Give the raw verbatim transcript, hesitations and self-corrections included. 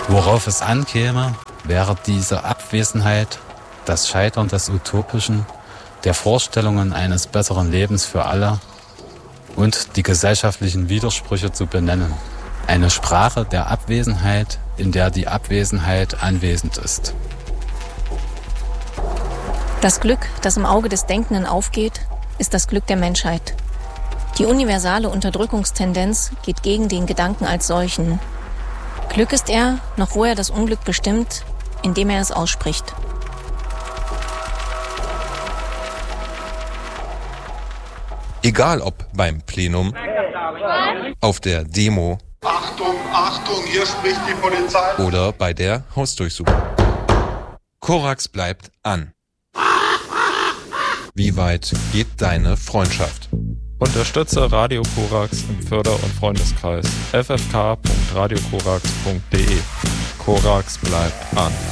Worauf es ankäme, wäre diese Abwesenheit, das Scheitern des Utopischen, der Vorstellungen eines besseren Lebens für alle und die gesellschaftlichen Widersprüche zu benennen. Eine Sprache der Abwesenheit, in der die Abwesenheit anwesend ist. Das Glück, das im Auge des Denkenden aufgeht, ist das Glück der Menschheit. Die universale Unterdrückungstendenz geht gegen den Gedanken als solchen. Glück ist er, noch wo er das Unglück bestimmt, indem er es ausspricht. Egal ob beim Plenum, auf der Demo, Achtung, Achtung, hier spricht die Polizei, oder bei der Hausdurchsuchung. Korax bleibt an. Wie weit geht deine Freundschaft? Unterstütze Radio Korax im Förder- und Freundeskreis f f k punkt radio korax punkt d e. Korax bleibt an.